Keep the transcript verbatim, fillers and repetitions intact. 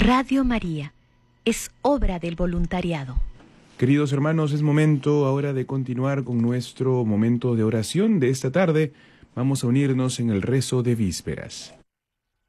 Radio María es obra del voluntariado. Queridos hermanos, es momento ahora de continuar con nuestro momento de oración de esta tarde. Vamos a unirnos en el rezo de vísperas.